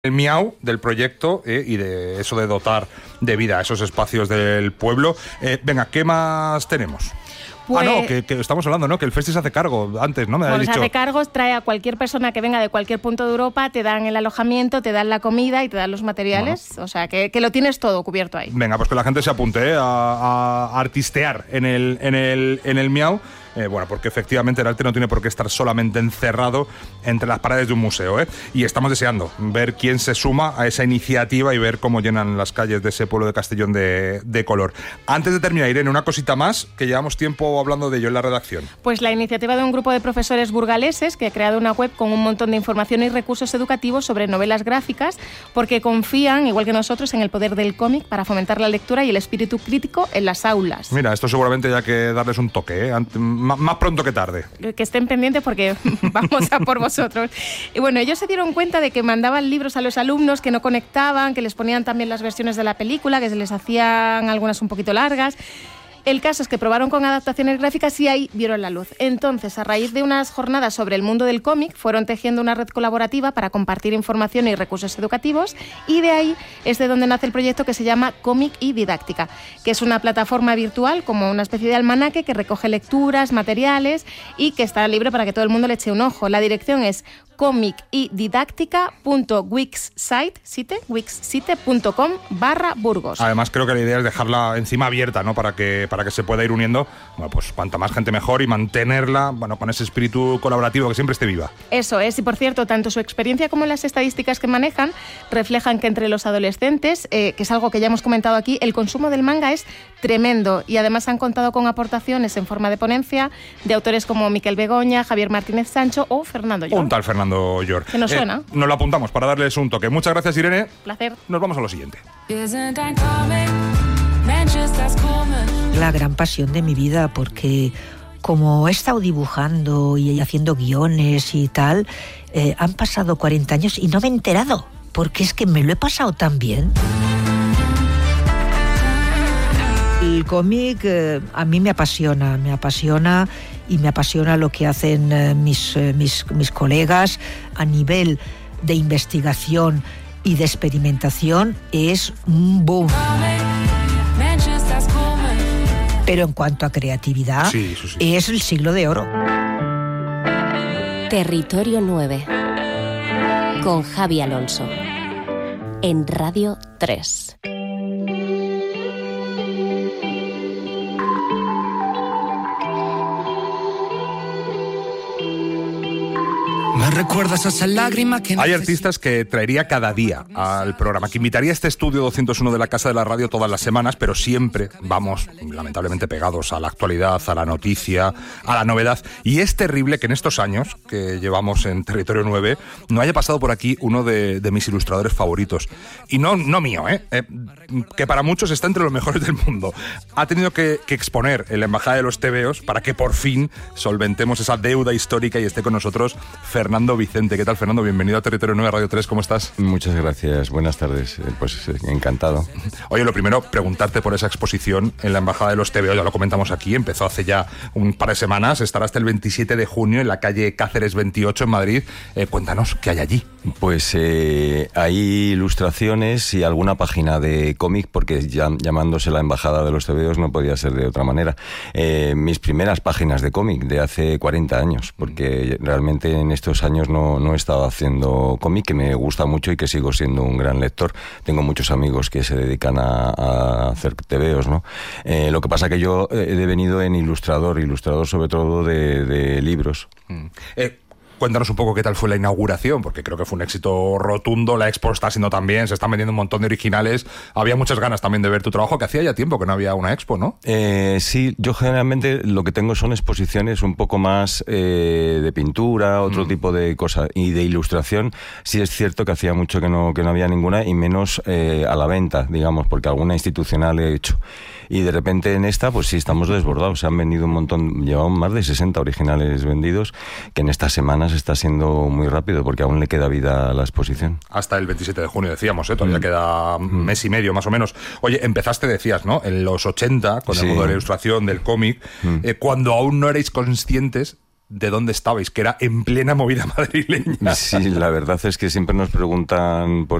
El miau del proyecto y de eso de dotar de vida a esos espacios del pueblo. Venga, ¿qué más tenemos? Pues, que estamos hablando, ¿no? Que el Festi se hace cargo antes, ¿no? Me habéis dicho. Se hace cargo, trae a cualquier persona que venga de cualquier punto de Europa, te dan el alojamiento, te dan la comida y te dan los materiales. Bueno. O sea, que lo tienes todo cubierto ahí. Venga, pues que la gente se apunte a artistear en el miau. Bueno, porque efectivamente el arte no tiene por qué estar solamente encerrado entre las paredes de un museo, y estamos deseando ver quién se suma a esa iniciativa y ver cómo llenan las calles de ese pueblo de Castellón de color. Antes de terminar, Irene, una cosita más, que llevamos tiempo hablando de ello en la redacción. Pues la iniciativa de un grupo de profesores burgaleses que ha creado una web con un montón de información y recursos educativos sobre novelas gráficas, porque confían, igual que nosotros, en el poder del cómic para fomentar la lectura y el espíritu crítico en las aulas. Mira, esto seguramente hay que darles un toque, más pronto que tarde. Que estén pendientes porque vamos a por vosotros. Y bueno, ellos se dieron cuenta de que mandaban libros a los alumnos que no conectaban, que les ponían también las versiones de la película, que se les hacían algunas un poquito largas. El caso es que probaron con adaptaciones gráficas y ahí vieron la luz. Entonces, a raíz de unas jornadas sobre el mundo del cómic, fueron tejiendo una red colaborativa para compartir información y recursos educativos, y de ahí es de donde nace el proyecto que se llama Cómic y Didáctica, que es una plataforma virtual como una especie de almanaque que recoge lecturas, materiales y que está libre para que todo el mundo le eche un ojo. La dirección es comicydidactica.wixsite.com/Burgos. Además, creo que la idea es dejarla encima abierta, ¿no? Para que se pueda ir uniendo, bueno, pues cuanta más gente mejor, y mantenerla, bueno, con ese espíritu colaborativo que siempre esté viva. Eso es, y por cierto, tanto su experiencia como las estadísticas que manejan reflejan que entre los adolescentes, que es algo que ya hemos comentado aquí, el consumo del manga es tremendo, y además han contado con aportaciones en forma de ponencia de autores como Miquel Begoña, Javier Martínez Sancho o Fernando Llor. Un tal Fernando Llor. Que nos suena. Nos lo apuntamos para darles un toque. Muchas gracias, Irene. Placer. Nos vamos a lo siguiente. La gran pasión de mi vida, porque como he estado dibujando y haciendo guiones y tal, han pasado 40 años y no me he enterado, porque es que me lo he pasado tan bien. El cómic a mí me apasiona y me apasiona lo que hacen mis colegas a nivel de investigación y de experimentación. Es un boom. Pero en cuanto a creatividad, sí. Es el siglo de oro. Territorio 9 con Javi Alonso en Radio 3. Me recuerdas esa lágrima que... Hay artistas que traería cada día al programa, que invitaría a este estudio 201 de la Casa de la Radio todas las semanas, pero siempre vamos, lamentablemente, pegados a la actualidad, a la noticia, a la novedad. Y es terrible que en estos años que llevamos en Territorio 9 no haya pasado por aquí uno de mis ilustradores favoritos. Y no mío, que para muchos está entre los mejores del mundo. Ha tenido que exponer en la Embajada de los Tebeos para que por fin solventemos esa deuda histórica y esté con nosotros Fernando Vicente. ¿Qué tal, Fernando? Bienvenido a Territorio 9, Radio 3. ¿Cómo estás? Muchas gracias. Buenas tardes. Pues encantado. Oye, lo primero, preguntarte por esa exposición en la Embajada de los Tebeos. Ya lo comentamos aquí. Empezó hace ya un par de semanas. Estará hasta el 27 de junio en la calle Cáceres 28 en Madrid. Cuéntanos, ¿qué hay allí? Pues hay ilustraciones y alguna página de cómic, porque ya llamándose la Embajada de los Tebeos no podía ser de otra manera. Mis primeras páginas de cómic de hace 40 años, porque realmente en estos años no he estado haciendo cómic, que me gusta mucho y que sigo siendo un gran lector. Tengo muchos amigos que se dedican a hacer tebeos, ¿no? Lo que pasa que yo he devenido en ilustrador sobre todo de libros. Cuéntanos un poco qué tal fue la inauguración, porque creo que fue un éxito rotundo. La expo está siendo también, se están vendiendo un montón de originales. Había muchas ganas también de ver tu trabajo, que hacía ya tiempo que no había una expo, ¿no? Sí, yo generalmente lo que tengo son exposiciones un poco más de pintura, otro tipo de cosas, y de ilustración. Sí es cierto que hacía mucho que no había ninguna, y menos a la venta, digamos, porque alguna institucional he hecho. Y de repente en esta, pues sí, estamos desbordados. Se han vendido un montón, llevamos más de 60 originales vendidos, que en estas semanas está siendo muy rápido, porque aún le queda vida a la exposición. Hasta el 27 de junio, decíamos, todavía queda mes y medio, más o menos. Oye, empezaste, decías, ¿no?, en los 80, con el mundo de la ilustración, del cómic, cuando aún no erais conscientes de dónde estabais, que era en plena movida madrileña. Sí, la verdad es que siempre nos preguntan por